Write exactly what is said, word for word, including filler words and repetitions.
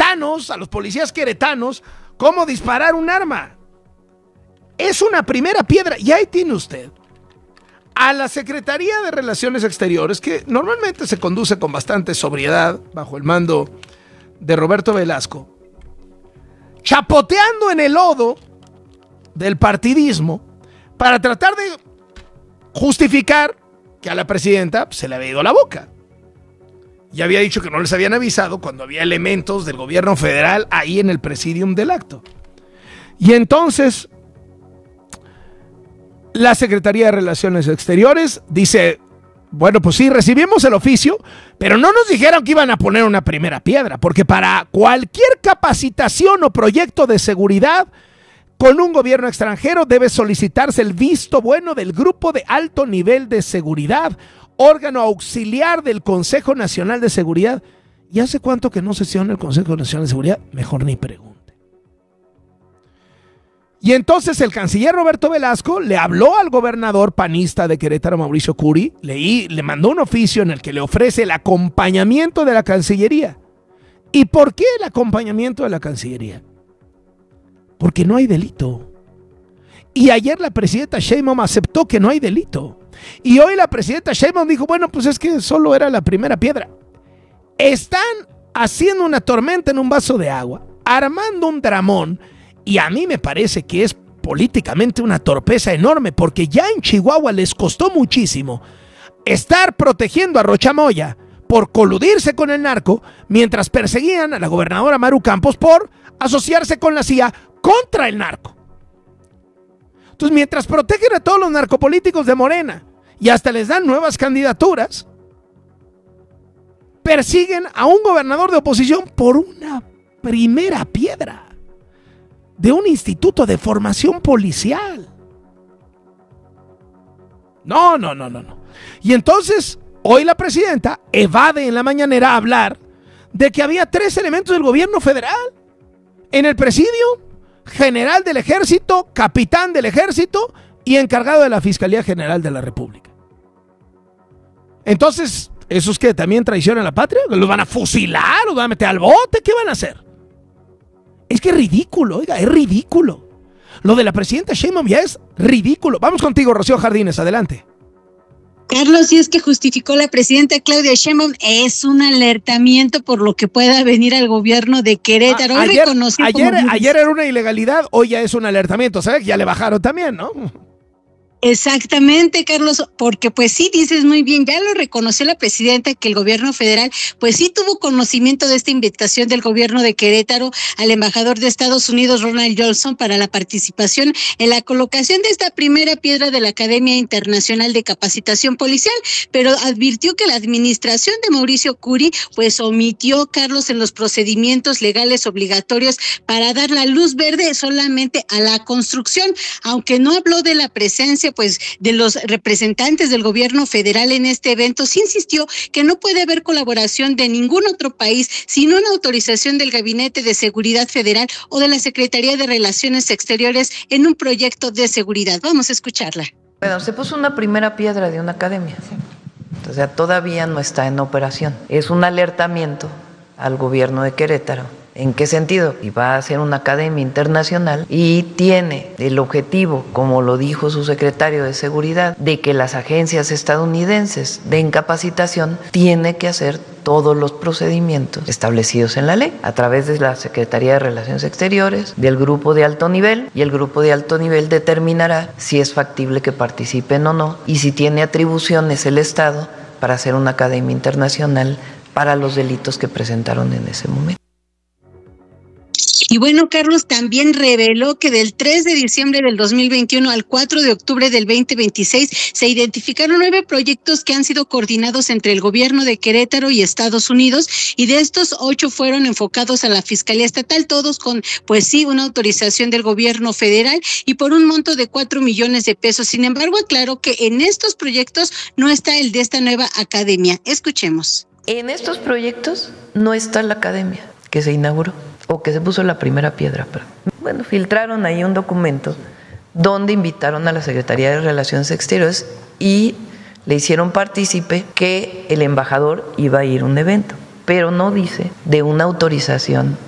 queretanos, a los policías queretanos, cómo disparar un arma. Es una primera piedra. Y ahí tiene usted a la Secretaría de Relaciones Exteriores, que normalmente se conduce con bastante sobriedad bajo el mando de Roberto Velasco, chapoteando en el lodo del partidismo para tratar de justificar que a la presidenta se le había ido la boca. Ya había dicho que no les habían avisado cuando había elementos del gobierno federal ahí en el presidium del acto. Y entonces la Secretaría de Relaciones Exteriores dice, bueno, pues sí, recibimos el oficio, pero no nos dijeron que iban a poner una primera piedra, porque para cualquier capacitación o proyecto de seguridad con un gobierno extranjero debe solicitarse el visto bueno del Grupo de Alto Nivel de Seguridad, órgano auxiliar del Consejo Nacional de Seguridad. ¿Y hace cuánto que no sesiona el Consejo Nacional de Seguridad? Mejor ni pregunte. Y entonces el canciller Roberto Velasco le habló al gobernador panista de Querétaro, Mauricio Curi, leí, le mandó un oficio en el que le ofrece el acompañamiento de la Cancillería. ¿Y por qué el acompañamiento de la Cancillería? Porque no hay delito. Y ayer la presidenta Sheinbaum aceptó que no hay delito. Y hoy la presidenta Sheinbaum dijo, bueno, pues es que solo era la primera piedra. Están haciendo una tormenta en un vaso de agua, armando un dramón. Y a mí me parece que es políticamente una torpeza enorme, porque ya en Chihuahua les costó muchísimo estar protegiendo a Rocha Moya por coludirse con el narco, mientras perseguían a la gobernadora Maru Campos por asociarse con la C I A contra el narco. Entonces, mientras protegen a todos los narcopolíticos de Morena y hasta les dan nuevas candidaturas, persiguen a un gobernador de oposición por una primera piedra de un instituto de formación policial. No, no, no, no, no. Y entonces, hoy la presidenta evade en la mañanera hablar de que había tres elementos del gobierno federal en el presidio: general del ejército, capitán del ejército y encargado de la Fiscalía General de la República. Entonces, ¿esos que también traicionan a la patria? ¿Los van a fusilar? ¿Los van a meter al bote? ¿Qué van a hacer? Es que es ridículo, oiga, es ridículo. Lo de la presidenta Sheinbaum ya es ridículo. Vamos contigo, Rocío Jardines, adelante. Carlos, si es que justificó la presidenta Claudia Sheinbaum, es un alertamiento por lo que pueda venir al gobierno de Querétaro. A, ayer, ayer, ayer era una ilegalidad, hoy ya es un alertamiento, ¿sabes? Ya le bajaron también, ¿no? Exactamente, Carlos, porque pues sí, dices muy bien, ya lo reconoció la presidenta que el gobierno federal pues sí tuvo conocimiento de esta invitación del gobierno de Querétaro al embajador de Estados Unidos, Ronald Johnson, para la participación en la colocación de esta primera piedra de la Academia Internacional de Capacitación Policial, pero advirtió que la administración de Mauricio Curi pues omitió, Carlos, en los procedimientos legales obligatorios para dar la luz verde solamente a la construcción, aunque no habló de la presencia pues de los representantes del gobierno federal en este evento. Sí insistió que no puede haber colaboración de ningún otro país sin una autorización del Gabinete de Seguridad Federal o de la Secretaría de Relaciones Exteriores en un proyecto de seguridad. Vamos a escucharla. Bueno, se puso una primera piedra de una academia, ¿sí? O sea, todavía no está en operación. Es un alertamiento al gobierno de Querétaro. ¿En qué sentido? Y va a ser una academia internacional y tiene el objetivo, como lo dijo su secretario de Seguridad, de que las agencias estadounidenses den capacitación, tiene que hacer todos los procedimientos establecidos en la ley a través de la Secretaría de Relaciones Exteriores, del grupo de alto nivel, y el grupo de alto nivel determinará si es factible que participen o no y si tiene atribuciones el Estado para hacer una academia internacional para los delitos que presentaron en ese momento. Y bueno, Carlos también reveló que del tres de diciembre del dos mil veintiuno al cuatro de octubre del veinte veintiséis se identificaron nueve proyectos que han sido coordinados entre el gobierno de Querétaro y Estados Unidos, y de estos ocho fueron enfocados a la Fiscalía Estatal, todos con, pues sí, una autorización del gobierno federal y por un monto de cuatro millones de pesos. Sin embargo, aclaró que en estos proyectos no está el de esta nueva academia. Escuchemos. En estos proyectos no está la academia que se inauguró o que se puso la primera piedra. Pero, bueno, filtraron ahí un documento donde invitaron a la Secretaría de Relaciones Exteriores y le hicieron partícipe que el embajador iba a ir a un evento, pero no dice de una autorización